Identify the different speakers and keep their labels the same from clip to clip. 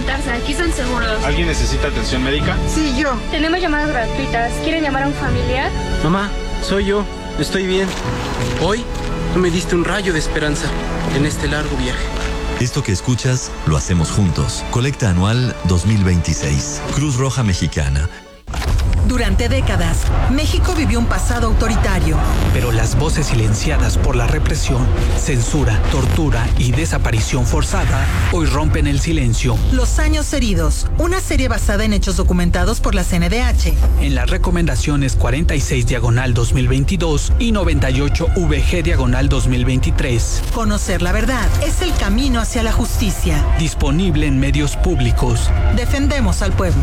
Speaker 1: presentarse, aquí están seguros.
Speaker 2: ¿Alguien necesita atención médica?
Speaker 3: Sí, yo.
Speaker 1: Tenemos llamadas gratuitas. ¿Quieren llamar a un familiar?
Speaker 4: Mamá, soy yo. Estoy bien. Hoy tú me diste un rayo de esperanza en este largo viaje.
Speaker 5: Esto que escuchas, lo hacemos juntos. Colecta anual 2026. Cruz Roja Mexicana.
Speaker 3: Durante décadas, México vivió un pasado autoritario.
Speaker 6: Pero las voces silenciadas por la represión, censura, tortura y desaparición forzada hoy rompen el silencio.
Speaker 3: Los años heridos, una serie basada en hechos documentados por la CNDH.
Speaker 6: En las recomendaciones 46/2022 y 98/VG/2023.
Speaker 3: Conocer la verdad es el camino hacia la justicia.
Speaker 6: Disponible en medios públicos.
Speaker 3: Defendemos al pueblo.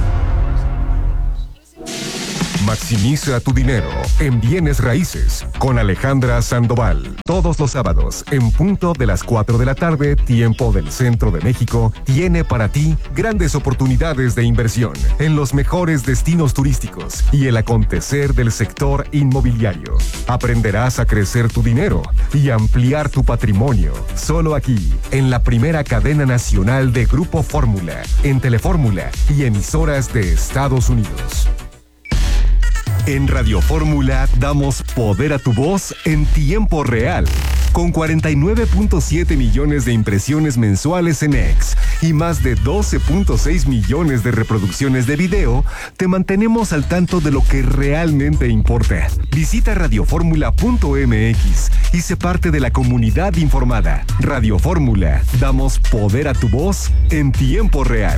Speaker 7: Maximiza tu dinero en bienes raíces con Alejandra Sandoval. Todos los sábados, en punto de las 4 de la tarde, tiempo del centro de México, tiene para ti grandes oportunidades de inversión en los mejores destinos turísticos y el acontecer del sector inmobiliario. Aprenderás a crecer tu dinero y ampliar tu patrimonio. Solo aquí, en la primera cadena nacional de Grupo Fórmula, en Telefórmula y emisoras de Estados Unidos. En Radio Fórmula damos poder a tu voz en tiempo real. Con 49.7 millones de impresiones mensuales en X y más de 12.6 millones de reproducciones de video, te mantenemos al tanto de lo que realmente importa. Visita radioformula.mx y sé parte de la comunidad informada. Radio Fórmula, damos poder a tu voz en tiempo real.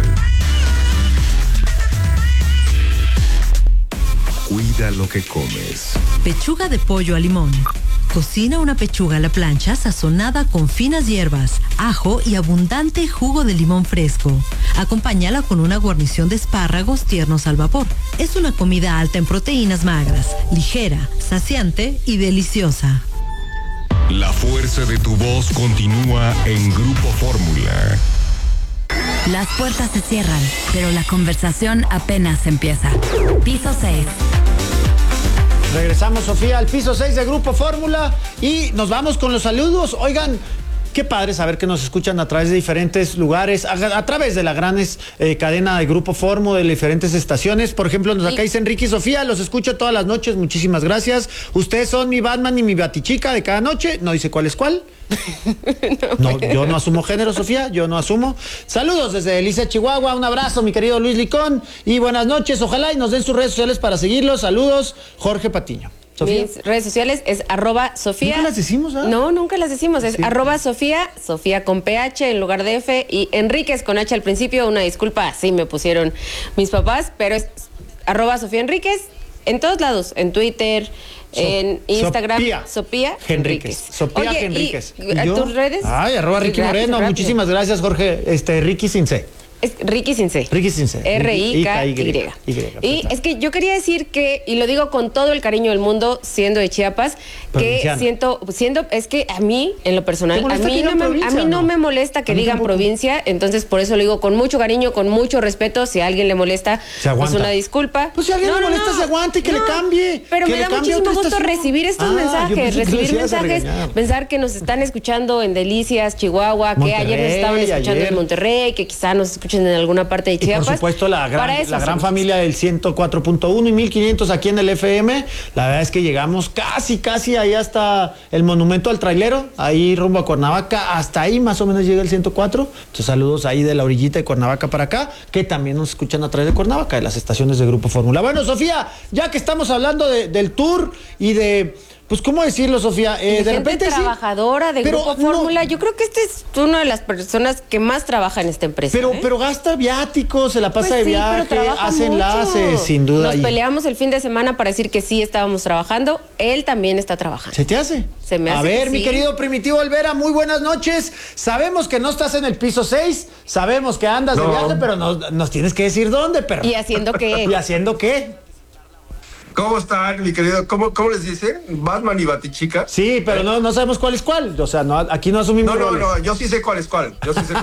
Speaker 7: Cuida lo que comes.
Speaker 8: Pechuga de pollo a limón. Cocina una pechuga a la plancha sazonada con finas hierbas, ajo y abundante jugo de limón fresco. Acompáñala con una guarnición de espárragos tiernos al vapor. Es una comida alta en proteínas magras, ligera, saciante y deliciosa.
Speaker 7: La fuerza de tu voz continúa en Grupo Fórmula.
Speaker 9: Las puertas se cierran, pero la conversación apenas empieza. Piso 6.
Speaker 10: Regresamos, Sofía, al piso 6 de Grupo Fórmula y nos vamos con los saludos. Oigan, qué padre saber que nos escuchan a través de diferentes lugares, a través de la gran cadena de Grupo Fórmula, de diferentes estaciones. Por ejemplo, acá dice Enrique y Sofía, los escucho todas las noches, muchísimas gracias. Ustedes son mi Batman y mi Batichica de cada noche. No dice cuál es cuál. No, yo no asumo género, Sofía, yo no asumo. Saludos desde Elisa, Chihuahua, un abrazo, mi querido Luis Licón, y buenas noches, ojalá y nos den sus redes sociales para seguirlos. Saludos, Jorge Patiño. ¿Sofía?
Speaker 11: Mis redes sociales es @Sofía.
Speaker 10: ¿Nunca las decimos?
Speaker 11: No, nunca las decimos, es @Sofía, Sofía con PH en lugar de F y Enríquez con H al principio. Una disculpa, así me pusieron mis papás, pero es @Sofía Enríquez en todos lados, en Twitter, en Instagram, Sofía Enríquez.
Speaker 10: Sofía Enríquez.
Speaker 11: ¿Y a tus redes?
Speaker 10: Ay, @Ricky Moreno. Rápido. Muchísimas gracias, Jorge. Ricky sin C.
Speaker 11: Es Ricky sin C.
Speaker 10: Ricky sin C.
Speaker 11: RIKY. Y es que yo quería decir que, y lo digo con todo el cariño del mundo, siendo de Chiapas, que es que a mí, en lo personal, a mí no me molesta que digan provincia, entonces por eso lo digo con mucho cariño, con mucho respeto. Si a alguien le molesta, pues una disculpa.
Speaker 10: Pues si a alguien le molesta, se aguante y que le cambie.
Speaker 11: Pero me da muchísimo gusto recibir estos mensajes, pensar que nos están escuchando en Delicias, Chihuahua, que ayer nos estaban escuchando en Monterrey, que quizá nos escuchen en alguna parte de Chiapas.
Speaker 10: Y por supuesto la gran familia del 104.1 y 1500 aquí en el FM. La verdad es que llegamos casi ahí hasta el monumento al trailero, ahí rumbo a Cuernavaca, hasta ahí más o menos llega el 104. Entonces saludos ahí de la orillita de Cuernavaca para acá, que también nos escuchan a través de Cuernavaca, de las estaciones de Grupo Fórmula. Bueno, Sofía, ya que estamos hablando del tour y de... Pues, ¿cómo decirlo, Sofía?
Speaker 11: De repente trabajadora de Grupo Fórmula. Yo creo que este es una de las personas que más trabaja en esta empresa.
Speaker 10: Pero gasta viáticos, se la pasa de viaje, hace enlaces, sin duda.
Speaker 11: Nos peleamos el fin de semana para decir que sí estábamos trabajando. Él también está trabajando.
Speaker 10: ¿Se te hace?
Speaker 11: Se me hace.
Speaker 10: A ver, mi querido Primitivo Olvera, muy buenas noches. Sabemos que no estás en el piso 6, sabemos que andas de viaje, pero nos tienes que decir dónde, perro.
Speaker 11: ¿Y haciendo qué?
Speaker 10: ¿Y haciendo qué?
Speaker 12: ¿Cómo están, mi querido? ¿Cómo les dicen? ¿Batman y Batichica?
Speaker 10: Sí, pero no sabemos cuál es cuál. O sea, aquí no asumimos roles.
Speaker 12: No, yo sí sé cuál es cuál.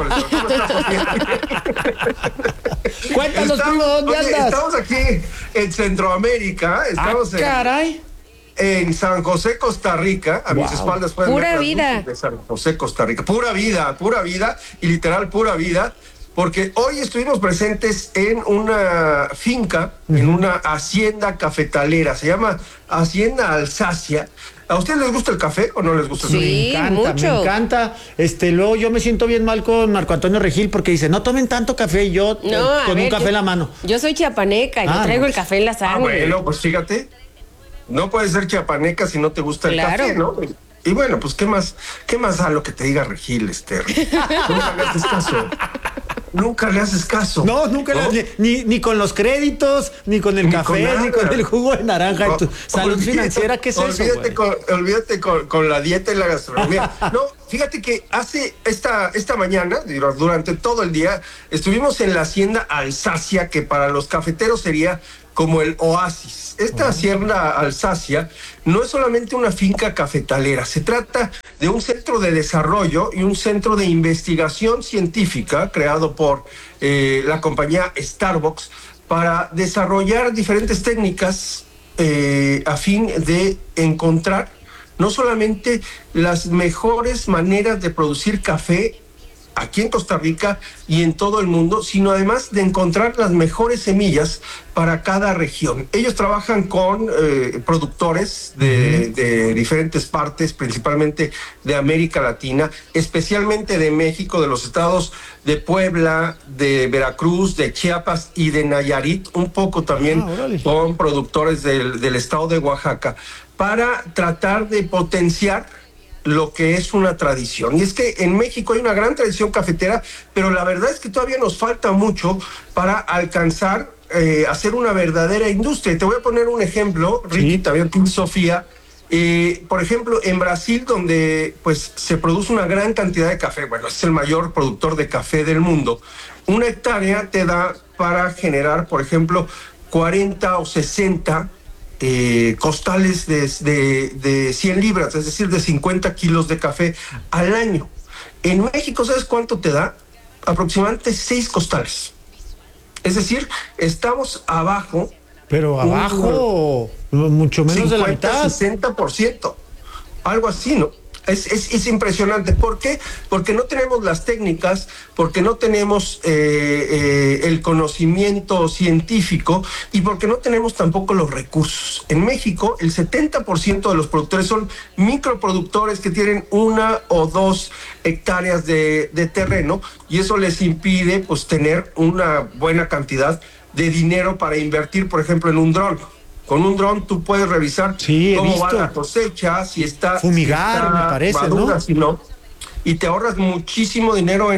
Speaker 10: Cuéntanos, primo, ¿dónde andas?
Speaker 12: Estamos aquí en Centroamérica. Estamos
Speaker 10: caray.
Speaker 12: En San José, Costa Rica. A mis espaldas pueden ver
Speaker 11: pura vida.
Speaker 12: De San José, Costa Rica. Pura vida. Y literal, pura vida. porque hoy estuvimos presentes en una finca, en una hacienda cafetalera, se llama Hacienda Alsacia. ¿A ustedes les gusta el café o no les gusta el café?
Speaker 11: Sí,
Speaker 10: Me encanta. Luego yo me siento bien mal con Marco Antonio Regil porque dice, no tomen tanto café, y yo con un café en la mano.
Speaker 11: Yo soy chiapaneca y no traigo el café en la sangre.
Speaker 12: Bueno, pues fíjate, no puedes ser chiapaneca si no te gusta el café, ¿no? Y bueno, pues ¿qué más da lo que te diga Regil, Esther? Nunca le haces caso. Nunca le haces caso.
Speaker 10: No, nunca ni con los créditos, ni con el café, ni con el jugo de naranja. Salud financiera, ¿qué es eso?
Speaker 12: Olvídate con la dieta y la gastronomía. No, fíjate que hace esta mañana, durante todo el día, estuvimos en la hacienda Alsacia, que para los cafeteros sería como el oasis. Esta hacienda Alsacia no es solamente una finca cafetalera, se trata de un centro de desarrollo y un centro de investigación científica creado por la compañía Starbucks para desarrollar diferentes técnicas a fin de encontrar no solamente las mejores maneras de producir café aquí en Costa Rica y en todo el mundo, sino además de encontrar las mejores semillas para cada región. Ellos trabajan con productores de diferentes partes, principalmente de América Latina, especialmente de México, de los estados de Puebla, de Veracruz, de Chiapas y de Nayarit, un poco también con productores del estado de Oaxaca, para tratar de potenciar lo que es una tradición. Y es que en México hay una gran tradición cafetera, pero la verdad es que todavía nos falta mucho para alcanzar hacer una verdadera industria. Y te voy a poner un ejemplo, Ricky, también tú, Sofía. Por ejemplo, en Brasil, donde pues se produce una gran cantidad de café, bueno, es el mayor productor de café del mundo, una hectárea te da para generar, por ejemplo, 40 o 60 costales de 100 libras, es decir, de 50 kilos de café al año. En México, ¿sabes cuánto te da? Aproximadamente 6 costales. Es decir, estamos abajo.
Speaker 10: Pero abajo, mucho menos 50, de la mitad.
Speaker 12: 60%. Algo así, ¿no? Es impresionante. ¿Por qué? Porque no tenemos las técnicas, porque no tenemos el conocimiento científico y porque no tenemos tampoco los recursos. En México, el 70% de los productores son microproductores que tienen 1 o 2 hectáreas de terreno y eso les impide pues tener una buena cantidad de dinero para invertir, por ejemplo, en un dron. Con un dron tú puedes revisar cómo va la cosecha, si está
Speaker 10: fumigar, me parece,
Speaker 12: madura, ¿no? Si no, y te ahorras muchísimo dinero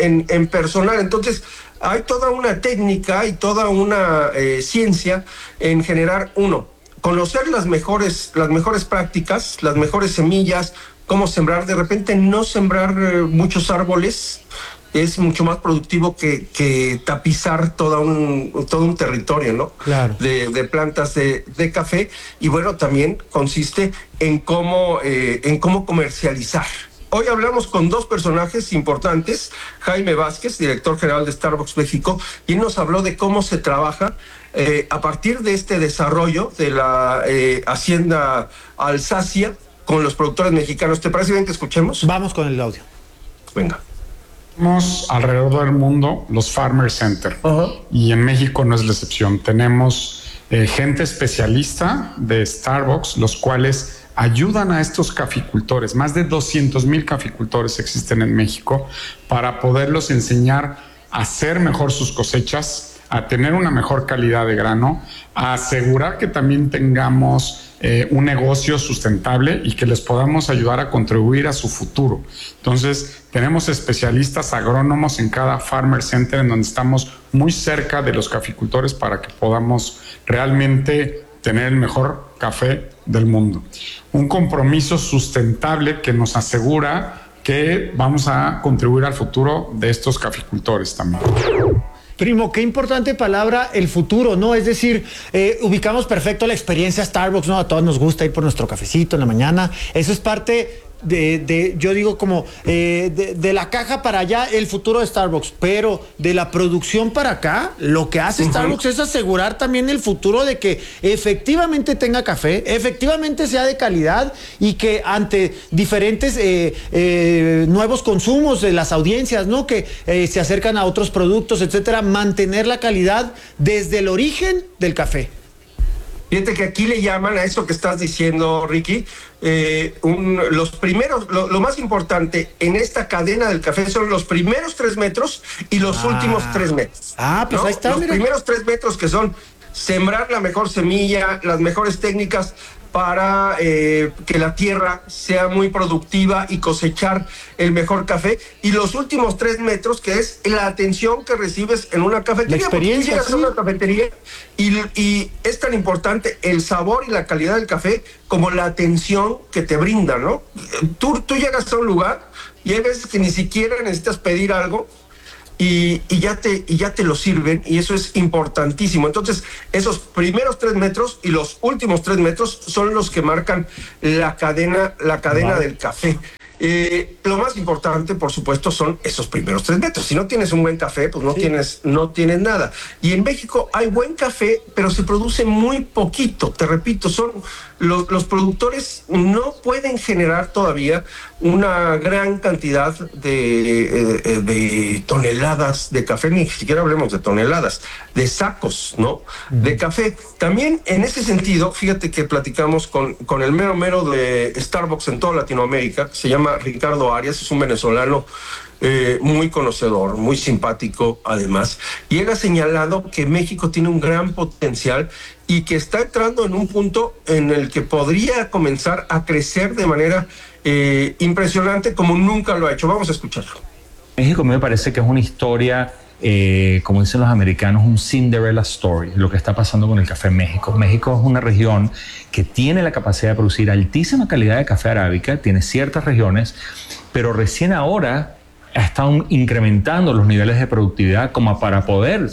Speaker 12: en personal. Entonces, hay toda una técnica y toda una ciencia en generar, conocer las mejores prácticas, las mejores semillas, cómo sembrar. De repente no sembrar muchos árboles es mucho más productivo que tapizar todo un territorio, ¿no?
Speaker 10: Claro.
Speaker 12: De plantas de café. Y bueno, también consiste en cómo comercializar. Hoy hablamos con 2 personajes importantes, Jaime Vázquez, director general de Starbucks México, y él nos habló de cómo se trabaja a partir de este desarrollo de la hacienda Alsacia con los productores mexicanos. ¿Te parece bien que escuchemos?
Speaker 10: Vamos con el audio.
Speaker 12: Venga.
Speaker 2: Tenemos alrededor del mundo los Farmer Center y en México no es la excepción. Tenemos gente especialista de Starbucks, los cuales ayudan a estos caficultores. Más de 200,000 caficultores existen en México para poderlos enseñar a hacer mejor sus cosechas, a tener una mejor calidad de grano, a asegurar que también tengamos un negocio sustentable y que les podamos ayudar a contribuir a su futuro. Entonces, tenemos especialistas agrónomos en cada Farmer Center en donde estamos muy cerca de los caficultores para que podamos realmente tener el mejor café del mundo. Un compromiso sustentable que nos asegura que vamos a contribuir al futuro de estos caficultores también.
Speaker 10: Primo, qué importante palabra, el futuro, ¿no? Es decir, ubicamos perfecto la experiencia Starbucks, ¿no? A todos nos gusta ir por nuestro cafecito en la mañana. Eso es parte yo digo como de la caja para allá el futuro de Starbucks, pero de la producción para acá, lo que hace Starbucks es asegurar también el futuro de que efectivamente tenga café, efectivamente sea de calidad y que ante diferentes nuevos consumos de las audiencias, ¿no? Que se acercan a otros productos, etcétera, mantener la calidad desde el origen del café.
Speaker 12: Fíjate que aquí le llaman a eso que estás diciendo, Ricky, los primeros, lo más importante en esta cadena del café son los primeros 3 metros y los últimos 3 metros.
Speaker 10: Pues ahí está.
Speaker 12: Los primeros 3 metros, que son sembrar la mejor semilla, las mejores técnicas para que la tierra sea muy productiva y cosechar el mejor café, y los últimos 3 metros, que es la atención que recibes en una cafetería.
Speaker 10: La experiencia,
Speaker 12: llegas a una cafetería y es tan importante el sabor y la calidad del café como la atención que te brinda, ¿no? Tú llegas a un lugar y hay veces que ni siquiera necesitas pedir algo, y ya te lo sirven, y eso es importantísimo. Entonces, esos primeros 3 metros y los últimos 3 metros son los que marcan la cadena del café. Lo más importante, por supuesto, son esos primeros 3 metros. Si no tienes un buen café, pues no tienes nada. Y en México hay buen café, pero se produce muy poquito. Te repito, son los productores no pueden generar todavía una gran cantidad de toneladas de café, ni siquiera hablemos de toneladas, de sacos, ¿no? De café. También en ese sentido, fíjate que platicamos con el mero de Starbucks en toda Latinoamérica, se llama Ricardo Arias, es un venezolano muy conocedor, muy simpático además, y él ha señalado que México tiene un gran potencial y que está entrando en un punto en el que podría comenzar a crecer de manera impresionante como nunca lo ha hecho. Vamos a escucharlo.
Speaker 13: México me parece que es una historia, como dicen los americanos, un Cinderella story, lo que está pasando con el café en México. México es una región que tiene la capacidad de producir altísima calidad de café arábica, tiene ciertas regiones, pero recién ahora ha estado incrementando los niveles de productividad como para poder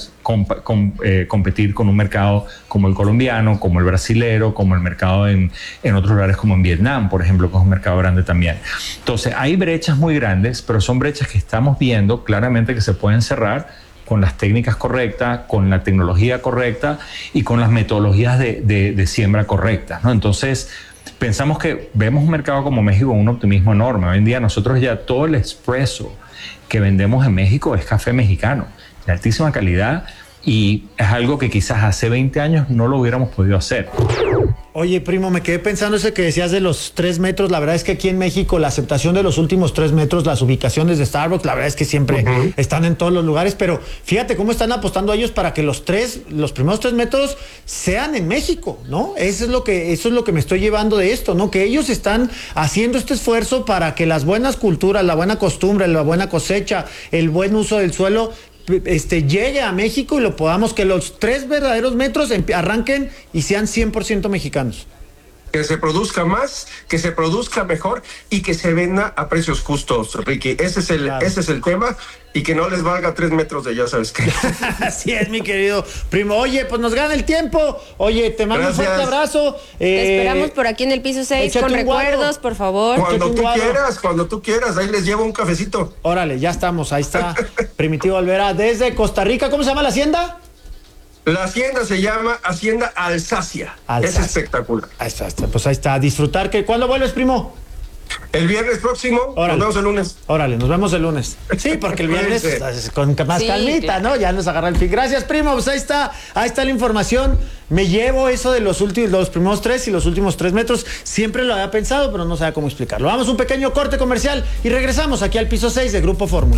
Speaker 13: competir con un mercado como el colombiano, como el brasilero, como el mercado en otros lugares como en Vietnam, por ejemplo, que es un mercado grande también. Entonces, hay brechas muy grandes, pero son brechas que estamos viendo claramente que se pueden cerrar con las técnicas correctas, con la tecnología correcta y con las metodologías de siembra correctas, ¿no? Entonces, pensamos que vemos un mercado como México con un optimismo enorme. Hoy en día nosotros ya todo el espresso que vendemos en México es café mexicano, de altísima calidad, y es algo que quizás hace 20 años no lo hubiéramos podido hacer.
Speaker 10: Oye, primo, me quedé pensando eso que decías de los 3 metros. La verdad es que aquí en México la aceptación de los últimos 3 metros, las ubicaciones de Starbucks, la verdad es que siempre están en todos los lugares, pero fíjate cómo están apostando a ellos para que los primeros 3 metros sean en México, ¿no? Eso es lo que me estoy llevando de esto, ¿no? Que ellos están haciendo este esfuerzo para que las buenas culturas, la buena costumbre, la buena cosecha, el buen uso del suelo llegue a México y lo podamos, que los 3 verdaderos metros arranquen y sean 100% mexicanos.
Speaker 12: Que se produzca más, que se produzca mejor y que se venda a precios justos, Ricky. Ese es el tema, y que no les valga 3 metros de ya sabes qué.
Speaker 10: Así es, mi querido primo. Oye, pues nos gana el tiempo. Oye, te mando un fuerte abrazo.
Speaker 11: Te esperamos por aquí en el piso 6 con recuerdos, por favor.
Speaker 12: Cuando tú quieras, ahí les llevo un cafecito.
Speaker 10: Órale, ya estamos, ahí está. Primitivo Olvera desde Costa Rica. ¿Cómo se llama la hacienda?
Speaker 12: La hacienda se llama Hacienda Alsacia. Es espectacular.
Speaker 10: Ahí está. Pues ahí está. Disfrutar. ¿Cuándo vuelves, primo?
Speaker 12: El viernes próximo. Órale. Nos vemos el lunes.
Speaker 10: Órale, nos vemos el lunes. Sí, porque el viernes con más calmita, ¿no? Ya nos agarra el fin. Gracias, primo. Pues ahí está la información. Me llevo eso de los primeros 3 y los últimos 3 metros. Siempre lo había pensado, pero no sabía cómo explicarlo. Vamos a un pequeño corte comercial y regresamos aquí al piso 6 de Grupo Fórmula.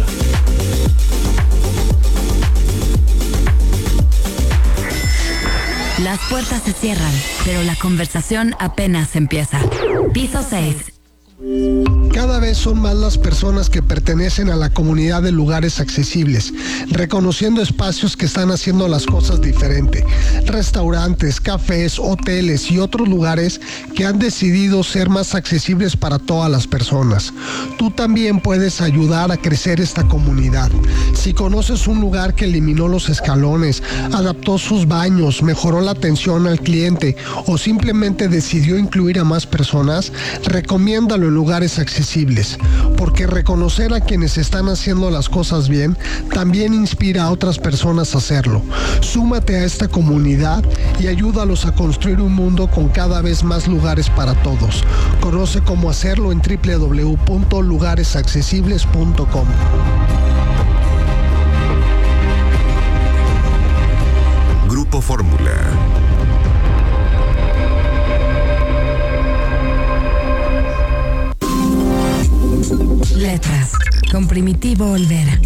Speaker 9: Las puertas se cierran, pero la conversación apenas empieza. Piso 6.
Speaker 14: Cada vez son más las personas que pertenecen a la comunidad de lugares accesibles, reconociendo espacios que están haciendo las cosas diferente. Restaurantes, cafés, hoteles y otros lugares que han decidido ser más accesibles para todas las personas. Tú también puedes ayudar a crecer esta comunidad. Si conoces un lugar que eliminó los escalones, adaptó sus baños, mejoró la atención al cliente o simplemente decidió incluir a más personas, recomiéndalo en lugares accesibles, porque reconocer a quienes están haciendo las cosas bien también inspira a otras personas a hacerlo. Súmate a esta comunidad y ayúdalos a construir un mundo con cada vez más lugares para todos. Conoce cómo hacerlo en www.lugaresaccesibles.com.
Speaker 7: Grupo Fórmula.
Speaker 9: Letras, con Primitivo Olvera.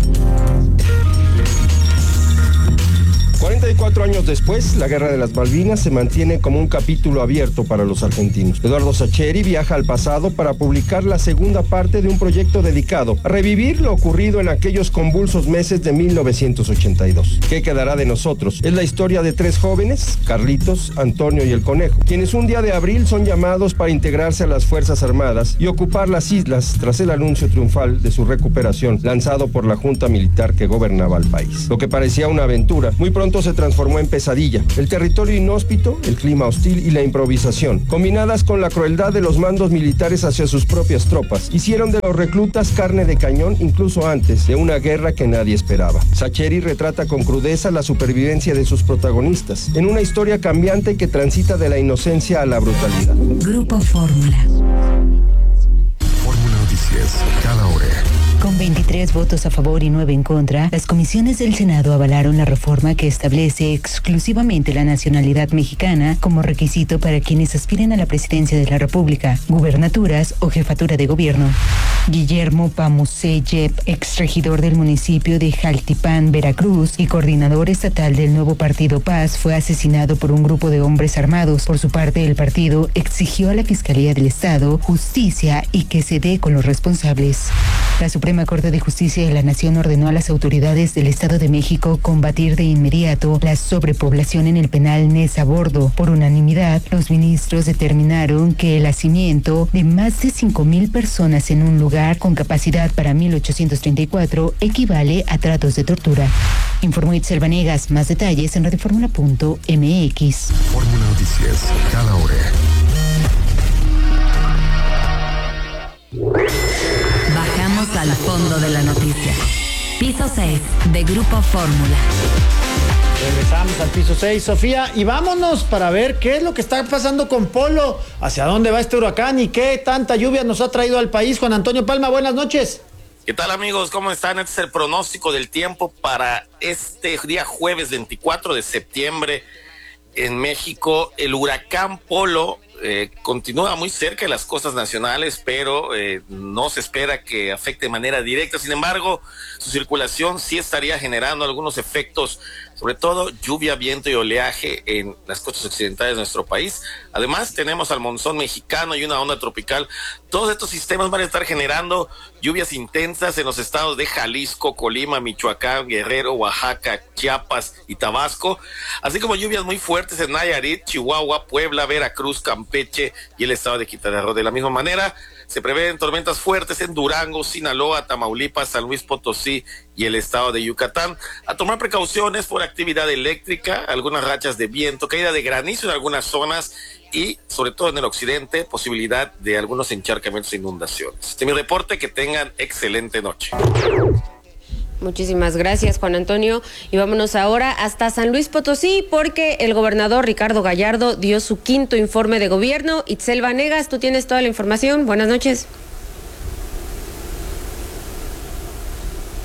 Speaker 12: 44 años después, la Guerra de las Malvinas se mantiene como un capítulo abierto para los argentinos. Eduardo Sacheri viaja al pasado para publicar la segunda parte de un proyecto dedicado a revivir lo ocurrido en aquellos convulsos meses de 1982. ¿Qué quedará de nosotros? Es la historia de 3 jóvenes, Carlitos, Antonio y el Conejo, quienes un día de abril son llamados para integrarse a las Fuerzas Armadas y ocupar las islas tras el anuncio triunfal de su recuperación lanzado por la junta militar que gobernaba el país. Lo que parecía una aventura, muy pronto se transformó en pesadilla. El territorio inhóspito, el clima hostil y la improvisación, combinadas con la crueldad de los mandos militares hacia sus propias tropas, hicieron de los reclutas carne de cañón incluso antes de una guerra que nadie esperaba. Sacheri retrata con crudeza la supervivencia de sus protagonistas, en una historia cambiante que transita de la inocencia a la brutalidad.
Speaker 9: Grupo Fórmula.
Speaker 7: Fórmula Noticias, cada hora.
Speaker 15: Con 23 votos a favor y 9 en contra, las comisiones del Senado avalaron la reforma que establece exclusivamente la nacionalidad mexicana como requisito para quienes aspiren a la presidencia de la República, gubernaturas o jefatura de gobierno. Guillermo Pamusé Yep, exregidor del municipio de Jaltipán, Veracruz, y coordinador estatal del nuevo partido Paz, fue asesinado por un grupo de hombres armados. Por su parte, el partido exigió a la Fiscalía del Estado justicia y que se dé con los responsables. La Suprema Corte de Justicia de la Nación ordenó a las autoridades del Estado de México combatir de inmediato la sobrepoblación en el penal Neza Bordo. Por unanimidad, los ministros determinaron que el hacimiento de más de 5,000 personas en un lugar con capacidad para 1,834 equivale a tratos de tortura. Informó Itzel Vanegas. Más detalles en radioformula.mx.
Speaker 7: Fórmula Noticias, cada hora.
Speaker 9: Bajamos al fondo de la noticia. Piso 6 de Grupo Fórmula.
Speaker 10: Regresamos al piso 6, Sofía, y vámonos para ver qué es lo que está pasando con Polo, hacia dónde va este huracán y qué tanta lluvia nos ha traído al país. Juan Antonio Palma, buenas noches.
Speaker 16: ¿Qué tal, amigos? ¿Cómo están? Este es el pronóstico del tiempo para este día jueves 24 de septiembre en México. El huracán Polo continúa muy cerca de las costas nacionales, pero no se espera que afecte de manera directa. Sin embargo, su circulación sí estaría generando algunos efectos, sobre todo lluvia, viento y oleaje en las costas occidentales de nuestro país. Además, tenemos al monzón mexicano y una onda tropical. Todos estos sistemas van a estar generando lluvias intensas en los estados de Jalisco, Colima, Michoacán, Guerrero, Oaxaca, Chiapas y Tabasco, así como lluvias muy fuertes en Nayarit, Chihuahua, Puebla, Veracruz, Campeche y el estado de Quintana Roo. De la misma manera, se prevén tormentas fuertes en Durango, Sinaloa, Tamaulipas, San Luis Potosí y el estado de Yucatán. A tomar precauciones por actividad eléctrica, algunas rachas de viento, caída de granizo en algunas zonas y, sobre todo en el occidente, posibilidad de algunos encharcamientos e inundaciones. Este es mi reporte, que tengan excelente noche.
Speaker 11: Muchísimas gracias, Juan Antonio. Y vámonos ahora hasta San Luis Potosí, porque el gobernador Ricardo Gallardo dio su 5º informe de gobierno. Itzel Vanegas, tú tienes toda la información. Buenas noches.
Speaker 15: El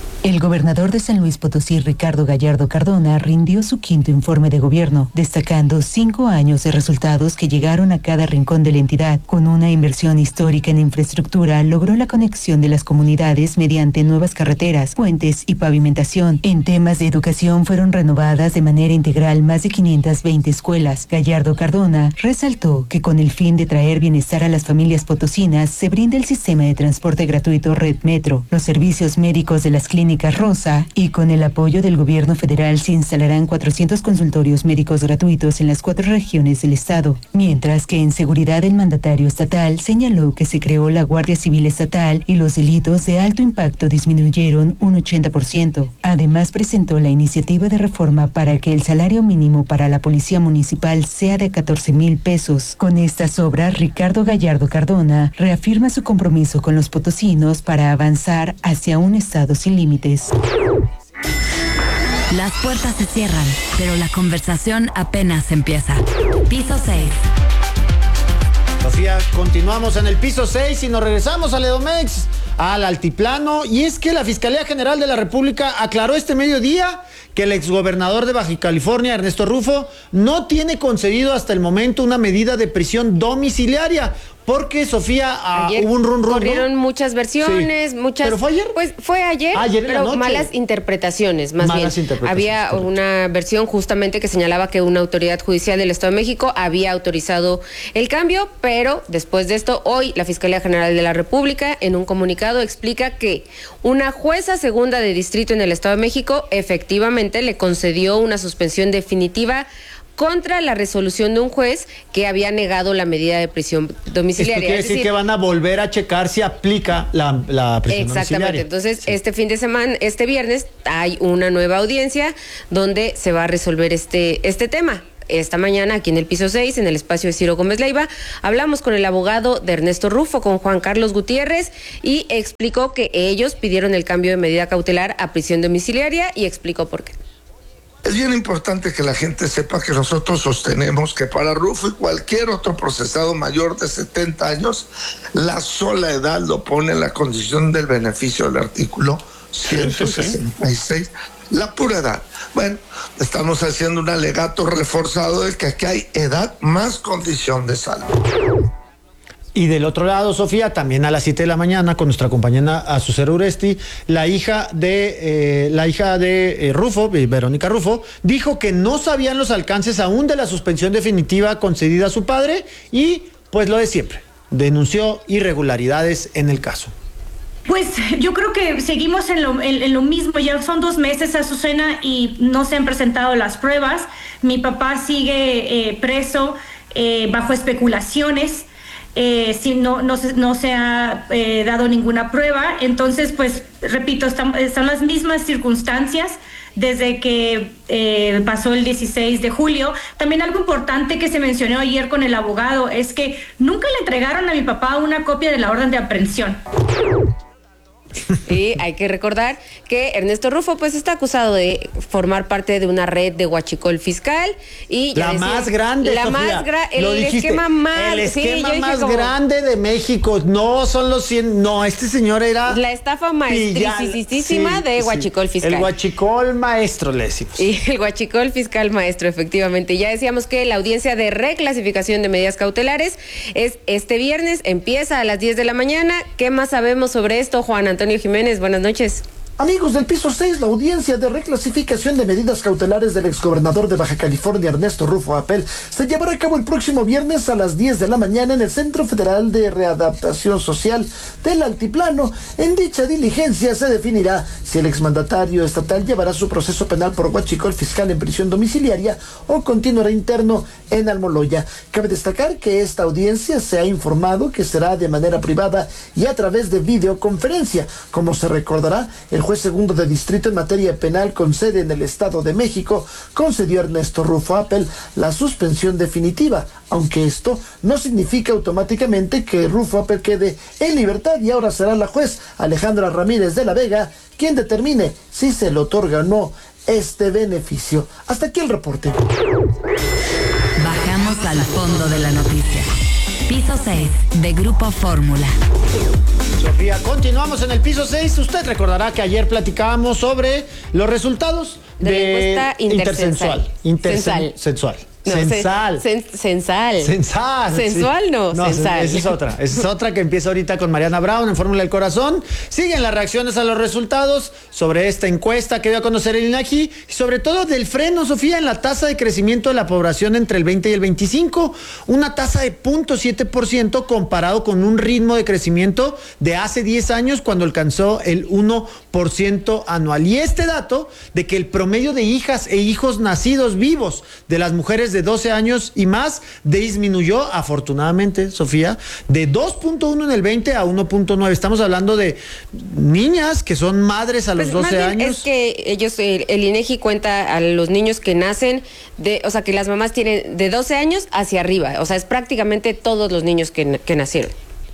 Speaker 15: gobernador de San Luis Potosí, Ricardo Gallardo Cardona, rindió su quinto informe de gobierno, destacando 5 años de resultados que llegaron a cada rincón de la entidad. Con una inversión histórica en infraestructura, logró la conexión de las comunidades mediante nuevas carreteras, puentes y pavimentación. En temas de educación fueron renovadas de manera integral más de 520 escuelas. Gallardo Cardona resaltó que con el fin de traer bienestar a las familias potosinas, se brinda el sistema de transporte gratuito Red Metro, los servicios médicos de las clínicas Rosa, y con el apoyo del gobierno federal se instalarán 400 consultorios médicos gratuitos en las 4 regiones del estado. Mientras que en seguridad el mandatario estatal señaló que se creó la Guardia Civil Estatal y los delitos de alto impacto disminuyeron un 80%. Además presentó la iniciativa de reforma para que el salario mínimo para la policía municipal sea de 14,000 pesos. Con estas obras, Ricardo Gallardo Cardona reafirma su compromiso con los potosinos para avanzar hacia un estado sin límites.
Speaker 9: Las puertas se cierran, pero la conversación apenas empieza. Piso 6.
Speaker 10: Sofía, continuamos en el piso 6 y nos regresamos al Edomex, al altiplano. Y es que la Fiscalía General de la República aclaró este mediodía que el exgobernador de Baja California, Ernesto Rufo, no tiene concedido hasta el momento una medida de prisión domiciliaria. Porque, Sofía, hubo un run,
Speaker 11: corrieron muchas versiones,
Speaker 10: sí.
Speaker 11: muchas...
Speaker 10: ¿Pero fue ayer?
Speaker 11: Pues fue ayer, pero malas interpretaciones, más bien. Había una versión justamente que señalaba que una autoridad judicial del Estado de México había autorizado el cambio, pero después de esto, hoy la Fiscalía General de la República, en un comunicado, explica que una jueza segunda de distrito en el Estado de México efectivamente le concedió una suspensión definitiva contra la resolución de un juez que había negado la medida de prisión domiciliaria.
Speaker 10: Esto quiere decir que van a volver a checar si aplica la prisión domiciliaria.
Speaker 11: Exactamente. Entonces, este fin de semana, este viernes, hay una nueva audiencia donde se va a resolver este tema. Esta mañana, aquí en el piso 6, en el espacio de Ciro Gómez Leiva, hablamos con el abogado de Ernesto Rufo, con Juan Carlos Gutiérrez, y explicó que ellos pidieron el cambio de medida cautelar a prisión domiciliaria y explicó por qué.
Speaker 17: Es bien importante que la gente sepa que nosotros sostenemos que para Rufo y cualquier otro procesado mayor de 70 años, la sola edad lo pone en la condición del beneficio del artículo 166, la pura edad. Bueno, estamos haciendo un alegato reforzado de que aquí hay edad más condición de salud.
Speaker 10: Y del otro lado, Sofía, también a las 7 de la mañana, con nuestra compañera Azucena Uresti, la hija de Rufo, Verónica Rufo, dijo que no sabían los alcances aún de la suspensión definitiva concedida a su padre y, pues lo de siempre, denunció irregularidades en el caso.
Speaker 1: Pues yo creo que seguimos en lo mismo. Ya son 2 meses, Azucena, y no se han presentado las pruebas. Mi papá sigue preso bajo especulaciones. Si no se ha dado ninguna prueba. Entonces, pues, repito, están las mismas circunstancias desde que pasó el 16 de julio. También algo importante que se mencionó ayer con el abogado es que nunca le entregaron a mi papá una copia de la orden de aprehensión.
Speaker 11: Y hay que recordar que Ernesto Rufo pues está acusado de formar parte de una red de huachicol fiscal y
Speaker 10: la más grande,
Speaker 11: la
Speaker 10: Sofía,
Speaker 11: más el esquema
Speaker 10: más grande de México. No son los 100, no, este señor era
Speaker 11: la estafa maestrísima de huachicol fiscal.
Speaker 10: El huachicol maestro, le decimos.
Speaker 11: Y el huachicol fiscal maestro, efectivamente. Ya decíamos que la audiencia de reclasificación de medidas cautelares es este viernes, empieza a las 10 de la mañana. ¿Qué más sabemos sobre esto, Juan Antonio Jiménez? Buenas noches.
Speaker 18: Amigos del piso 6, la audiencia de reclasificación de medidas cautelares del exgobernador de Baja California, Ernesto Rufo Apel, se llevará a cabo el próximo viernes a las 10 de la mañana en el Centro Federal de Readaptación Social del Altiplano. En dicha diligencia se definirá si el exmandatario estatal llevará su proceso penal por huachicol fiscal en prisión domiciliaria o continuará interno en Almoloya. Cabe destacar que esta audiencia se ha informado que será de manera privada y a través de videoconferencia. Como se recordará, el juez segundo de distrito en materia penal con sede en el Estado de México concedió a Ernesto Rufo Apel la suspensión definitiva, aunque esto no significa automáticamente que Rufo Apel quede en libertad, y ahora será la juez Alejandra Ramírez de la Vega quien determine si se le otorga o no este beneficio. Hasta aquí el reporte.
Speaker 9: Bajamos al fondo de la noticia. Piso 6 de Grupo Fórmula.
Speaker 10: Sofía, continuamos en el piso 6. Usted recordará que ayer platicábamos sobre los resultados
Speaker 11: de la encuesta intersensual.
Speaker 10: Intersensual.
Speaker 11: No,
Speaker 10: Censal.
Speaker 11: Censal.
Speaker 10: Censal.
Speaker 11: Sensual
Speaker 10: sí.
Speaker 11: no, censal.
Speaker 10: Esa es otra. Esa es otra que empieza ahorita con Mariana Brown en Fórmula del Corazón. Siguen las reacciones a los resultados sobre esta encuesta que dio a conocer el INEGI y sobre todo del freno, Sofía, en la tasa de crecimiento de la población entre el 20 y el 25. Una tasa de 0.7% comparado con un ritmo de crecimiento de hace 10 años cuando alcanzó el 1% anual. Y este dato de que el promedio de hijas e hijos nacidos vivos de las mujeres de 12 años y más disminuyó, afortunadamente, Sofía, de 2.1 en el 20 a 1.9. Estamos hablando de niñas que son madres a los 12 años.
Speaker 11: Es que ellos, el INEGI cuenta a los niños que nacen, o sea, que las mamás tienen de 12 años hacia arriba. O sea, es prácticamente todos los niños que nacieron.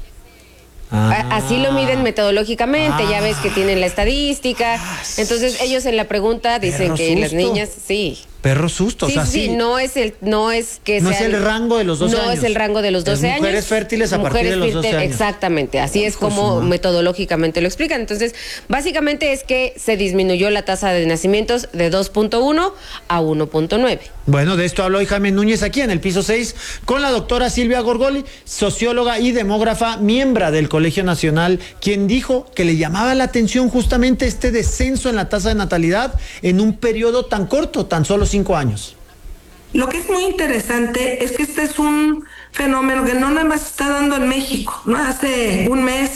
Speaker 11: Así lo miden metodológicamente, ya ves que tienen la estadística. Entonces ellos en la pregunta dicen que las niñas, sí.
Speaker 10: Perro susto,
Speaker 11: sí,
Speaker 10: o sea,
Speaker 11: sí, no es el
Speaker 10: rango de los 12 años.
Speaker 11: No es el rango de los 12 años.
Speaker 10: Mujeres fértiles a partir de los 12 años.
Speaker 11: Exactamente, así es como metodológicamente lo explican. Entonces, básicamente es que se disminuyó la tasa de nacimientos de 2.1 a 1.9.
Speaker 10: Bueno, de esto habló hoy Jaime Núñez aquí en el piso 6 con la doctora Silvia Gorgoli, socióloga y demógrafa, miembro del Colegio Nacional, quien dijo que le llamaba la atención justamente este descenso en la tasa de natalidad en un periodo tan corto, tan solo 5 años.
Speaker 19: Lo que es muy interesante es que este es un fenómeno que no nada más está dando en México, ¿no? Hace un mes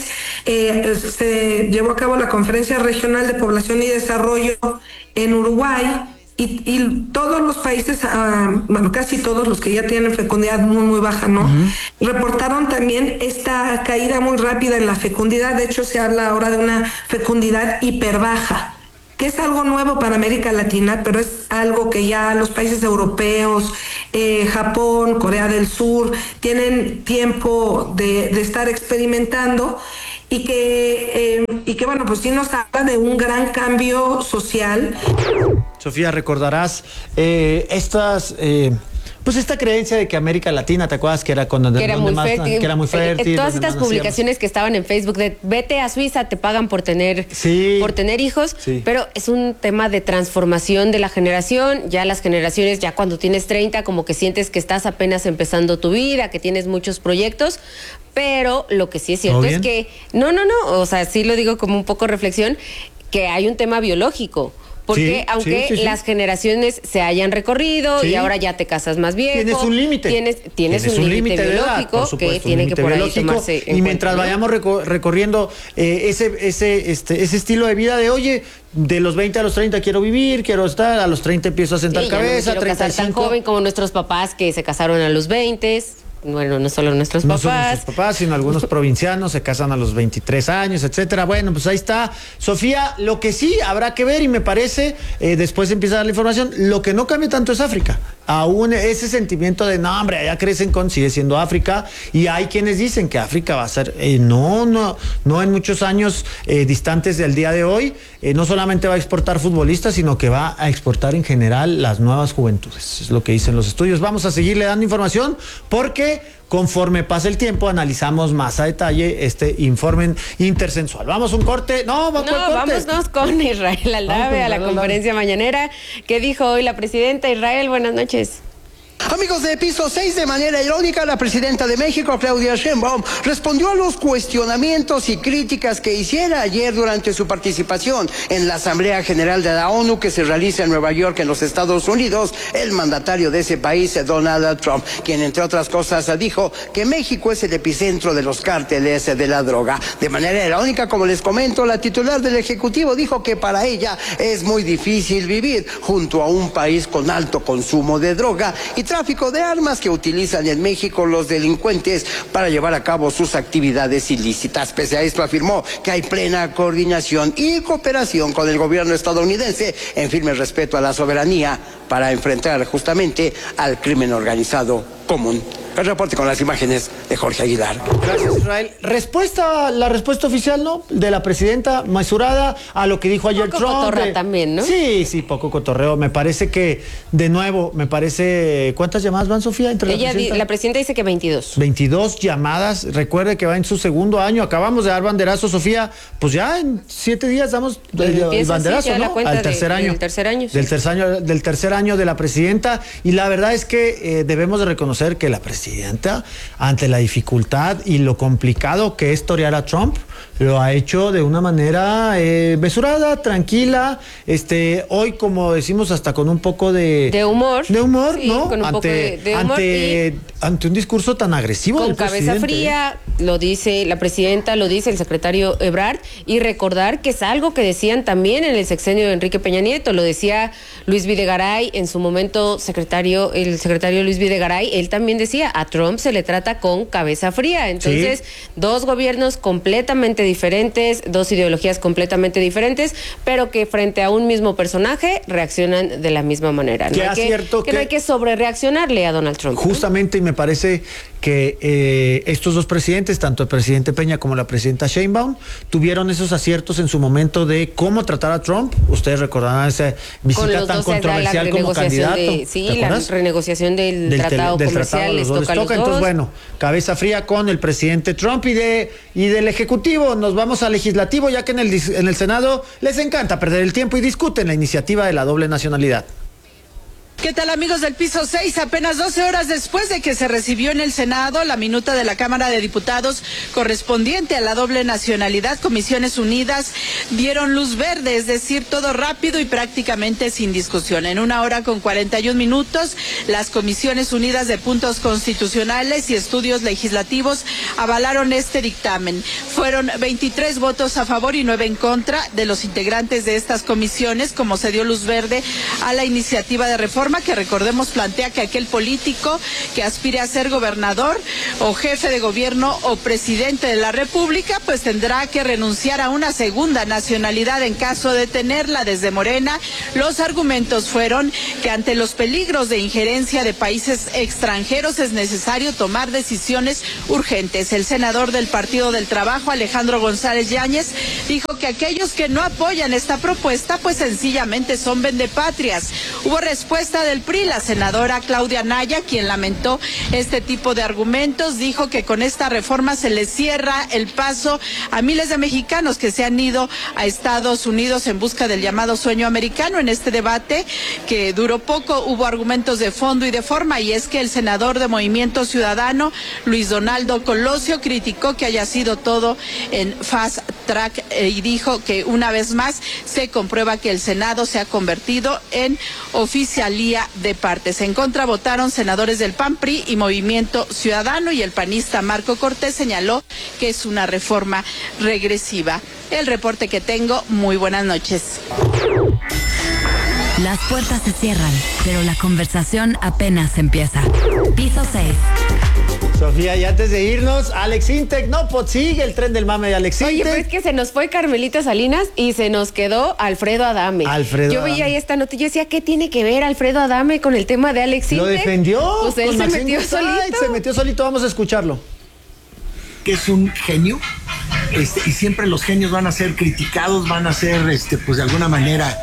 Speaker 19: se llevó a cabo la Conferencia Regional de Población y Desarrollo en Uruguay y todos los países, bueno, casi todos los que ya tienen fecundidad muy baja, ¿no? Reportaron también esta caída muy rápida en la fecundidad. De hecho, se habla ahora de una fecundidad hiperbaja, que es algo nuevo para América Latina, pero es algo que ya los países europeos, Japón, Corea del Sur, tienen tiempo de estar experimentando y que bueno, pues sí nos habla de un gran cambio social.
Speaker 10: Sofía, recordarás pues esta creencia de que América Latina, ¿te acuerdas? Que era cuando
Speaker 11: era muy fértil.
Speaker 10: Que era muy fértil.
Speaker 11: Todas estas publicaciones que estaban en Facebook de vete a Suiza, te pagan por tener hijos, pero es un tema de transformación de la generación. Ya las generaciones, ya cuando tienes 30, como que sientes que estás apenas empezando tu vida, que tienes muchos proyectos, pero lo que sí es cierto es que, no, o sea, sí lo digo como un poco reflexión, que hay un tema biológico. Porque aunque las generaciones se hayan recorrido y ahora ya te casas más viejo,
Speaker 10: tienes un límite.
Speaker 11: Tienes un límite biológico que tiene que por ahí tomarse en
Speaker 10: y mientras cuenta, ¿no? vayamos recorriendo ese estilo de vida de, oye, de los 20 a los 30 quiero vivir, quiero estar, a los 30 empiezo a sentar cabeza,
Speaker 11: no me quiero 35. Casar tan joven como nuestros papás que se casaron a los 20. Bueno, no solo nuestros papás.
Speaker 10: No solo nuestros papás, sino algunos provincianos se casan a los 23 años, etcétera. Bueno, pues ahí está. Sofía, lo que sí habrá que ver, y me parece, después empieza a dar la información, lo que no cambia tanto es África. Aún ese sentimiento de, no, hombre, allá crecen sigue siendo África, y hay quienes dicen que África va a ser, no en muchos años distantes del día de hoy, no solamente va a exportar futbolistas, sino que va a exportar en general las nuevas juventudes. Es lo que dicen los estudios. Vamos a seguirle dando información porque conforme pasa el tiempo analizamos más a detalle este informe intersensual. Vamos a un corte.
Speaker 11: Vámonos con Israel Aldave a la conferencia mañanera que dijo hoy la presidenta. Israel, buenas noches.
Speaker 20: Amigos de Piso 6, de manera irónica, la presidenta de México, Claudia Sheinbaum, respondió a los cuestionamientos y críticas que hiciera ayer durante su participación en la Asamblea General de la ONU que se realiza en Nueva York, en los Estados Unidos, el mandatario de ese país, Donald Trump, quien, entre otras cosas, dijo que México es el epicentro de los cárteles de la droga. De manera irónica, como les comento, la titular del Ejecutivo dijo que para ella es muy difícil vivir junto a un país con alto consumo de droga y tráfico de armas que utilizan en México los delincuentes para llevar a cabo sus actividades ilícitas. Pese a esto, afirmó que hay plena coordinación y cooperación con el gobierno estadounidense en firme respeto a la soberanía para enfrentar justamente al crimen organizado común. El reporte con las imágenes de Jorge Aguilar.
Speaker 10: Gracias, Israel. La respuesta oficial, ¿no? De la presidenta, mesurada a lo que dijo ayer
Speaker 11: poco
Speaker 10: Trump.
Speaker 11: Cotorra también, ¿no?
Speaker 10: Sí, poco cotorreo. Me parece que, de nuevo, ¿cuántas llamadas van, Sofía?
Speaker 11: La presidenta dice que 22.
Speaker 10: 22 llamadas. Recuerde que va en su segundo año. Acabamos de dar banderazo, Sofía. Pues ya en 7 días damos el banderazo,
Speaker 11: sí,
Speaker 10: ¿no? Al tercer año.
Speaker 11: Del tercer año. Sí.
Speaker 10: Del tercer año de la presidenta. Y la verdad es que debemos de reconocer que la presidenta, ante la dificultad y lo complicado que es torear a Trump, lo ha hecho de una manera mesurada, tranquila, hoy, como decimos, hasta con un poco de humor, sí, ¿no?
Speaker 11: Con un poco de humor
Speaker 10: ante un discurso tan agresivo
Speaker 11: con
Speaker 10: del
Speaker 11: cabeza
Speaker 10: presidente.
Speaker 11: fría, lo dice la presidenta, lo dice el secretario Ebrard, y recordar que es algo que decían también en el sexenio de Enrique Peña Nieto, lo decía Luis Videgaray, en su momento el secretario Luis Videgaray, él también decía, a Trump se le trata con cabeza fría. Entonces, dos gobiernos completamente diferentes, dos ideologías completamente diferentes, pero que frente a un mismo personaje reaccionan de la misma manera. No hay que sobrereaccionarle a Donald Trump.
Speaker 10: Justamente, y me parece que estos dos presidentes, tanto el presidente Peña como la presidenta Sheinbaum, tuvieron esos aciertos en su momento de cómo tratar a Trump. Ustedes recordarán esa visita tan controversial como candidato.
Speaker 11: La renegociación del tratado comercial les toca a los dos.
Speaker 10: Entonces, bueno, cabeza fría con el presidente Trump y del Ejecutivo. Nos vamos al Legislativo, ya que en el Senado les encanta perder el tiempo y discuten la iniciativa de la doble nacionalidad.
Speaker 21: ¿Qué tal, amigos del Piso 6? Apenas 12 horas después de que se recibió en el Senado la minuta de la Cámara de Diputados correspondiente a la doble nacionalidad, Comisiones Unidas dieron luz verde, es decir, todo rápido y prácticamente sin discusión. En 1 hora con 41 minutos, las Comisiones Unidas de Puntos Constitucionales y Estudios Legislativos avalaron este dictamen. Fueron 23 votos a favor y 9 en contra de los integrantes de estas comisiones, como se dio luz verde a la iniciativa de reforma que, recordemos, plantea que aquel político que aspire a ser gobernador o jefe de gobierno o presidente de la República, pues tendrá que renunciar a una segunda nacionalidad en caso de tenerla. Desde Morena, los argumentos fueron que ante los peligros de injerencia de países extranjeros es necesario tomar decisiones urgentes. El senador del Partido del Trabajo, Alejandro González Yáñez, dijo que aquellos que no apoyan esta propuesta, pues sencillamente son vendepatrias. Hubo respuesta del PRI, la senadora Claudia Naya, quien lamentó este tipo de argumentos, dijo que con esta reforma se le cierra el paso a miles de mexicanos que se han ido a Estados Unidos en busca del llamado sueño americano. En este debate, que duró poco, hubo argumentos de fondo y de forma, y es que el senador de Movimiento Ciudadano, Luis Donaldo Colosio, criticó que haya sido todo en fast track y dijo que una vez más se comprueba que el Senado se ha convertido en oficialía de partes. En contra votaron senadores del PAN, PRI y Movimiento Ciudadano, y el panista Marco Cortés señaló que es una reforma regresiva. El reporte que tengo, muy buenas noches.
Speaker 9: Las puertas se cierran, pero la conversación apenas empieza. Piso 6.
Speaker 10: Sofía, y antes de irnos, Alex Intec, sigue el tren del mame de Alex Intec.
Speaker 11: Oye, pero es que se nos fue Carmelita Salinas y se nos quedó Alfredo Adame. Yo veía ahí esta nota y yo decía, ¿qué tiene que ver Alfredo Adame con el tema de Alex Intec?
Speaker 10: ¿Lo defendió?
Speaker 11: Pues él se metió solito.
Speaker 10: Se metió solito, vamos a escucharlo.
Speaker 22: Que es un genio, y siempre los genios van a ser criticados, van a ser, pues de alguna manera,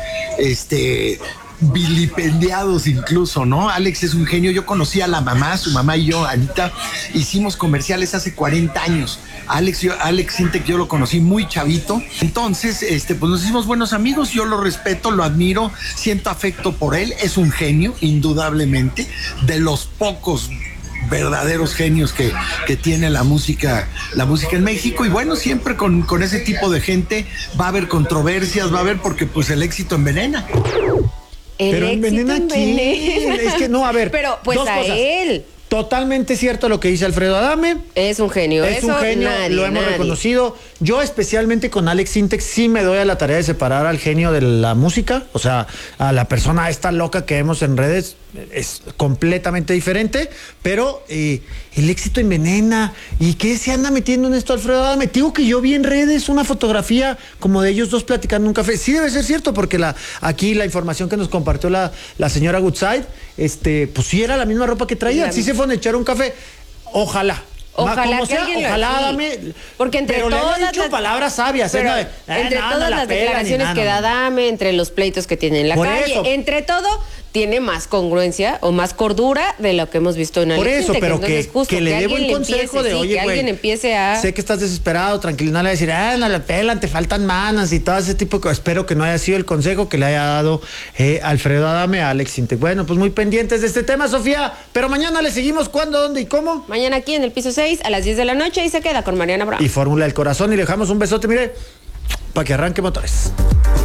Speaker 22: vilipendiados incluso, ¿no? Alex es un genio. Yo conocí a la mamá, su mamá y yo, Anita, hicimos comerciales hace 40 años. Alex Intec yo lo conocí muy chavito. Entonces, pues nos hicimos buenos amigos. Yo lo respeto, lo admiro, siento afecto por él. Es un genio, indudablemente, de los pocos verdaderos genios que tiene la música en México. Y bueno, siempre con ese tipo de gente va a haber controversias, va a haber, porque pues el éxito envenena.
Speaker 10: Pero envenena quién? Es que no, a ver.
Speaker 11: Pero pues a él.
Speaker 10: Totalmente cierto lo que dice Alfredo Adame.
Speaker 11: Es un genio.
Speaker 10: Es un genio, lo hemos reconocido. Yo especialmente con Alex Intec sí me doy a la tarea de separar al genio de la música. O sea, a la persona esta loca que vemos en redes es completamente diferente. Pero el éxito envenena. ¿Y qué se anda metiendo en esto Alfredo Adame? Digo que yo vi en redes una fotografía como de ellos dos platicando en un café. Sí debe ser cierto, porque aquí la información que nos compartió la señora Goodside, pues sí era la misma ropa que traían. Sí se fueron a echar un café. Ojalá.
Speaker 11: Ojalá
Speaker 10: como
Speaker 11: que
Speaker 10: sea,
Speaker 11: alguien
Speaker 10: ojalá
Speaker 11: lo
Speaker 10: Adame,
Speaker 11: porque entre
Speaker 10: pero
Speaker 11: todas
Speaker 10: le han dicho palabras sabias,
Speaker 11: pero
Speaker 10: entre
Speaker 11: todas las declaraciones que da Adame, entre los pleitos que tiene en la calle, entre todo tiene más congruencia o más cordura de lo que hemos visto en el
Speaker 10: Por eso, pero
Speaker 11: justo,
Speaker 10: que le dé buen consejo de, oye,
Speaker 11: que alguien empiece a...
Speaker 10: Sé que estás desesperado, tranquilo, no le va a decir, no la pelan, te faltan manos y todo ese tipo de cosas. Espero que no haya sido el consejo que le haya dado Alfredo Adame a Alex Sintek. Bueno, pues muy pendientes de este tema, Sofía, pero mañana le seguimos cuándo, dónde y cómo.
Speaker 11: Mañana aquí en el piso 6 a las 10 de la noche y se queda con Mariana Brown.
Speaker 10: Y Fórmula del Corazón y le dejamos un besote, mire, para que arranque motores.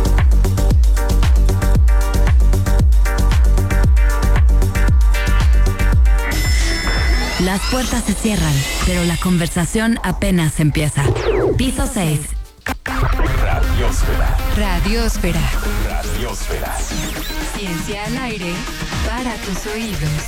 Speaker 9: Las puertas se cierran, pero la conversación apenas empieza. Piso 6.
Speaker 7: Radiosfera.
Speaker 9: Radiosfera.
Speaker 7: Radiosfera.
Speaker 9: Ciencia al aire para tus oídos.